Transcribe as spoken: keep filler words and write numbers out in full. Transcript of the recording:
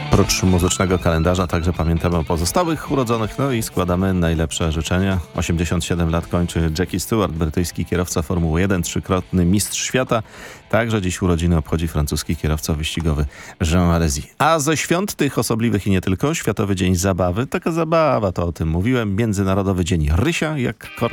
Oprócz muzycznego kalendarza także pamiętamy o pozostałych urodzonych, no i składamy najlepsze życzenia. osiemdziesiąt siedem lat kończy Jackie Stewart, brytyjski kierowca Formuły jeden, trzykrotny mistrz świata. Także dziś urodziny obchodzi francuski kierowca wyścigowy Jean Alesi. A ze świąt tych osobliwych i nie tylko, Światowy Dzień Zabawy. Taka zabawa, to o tym mówiłem. Międzynarodowy Dzień Rysia, jak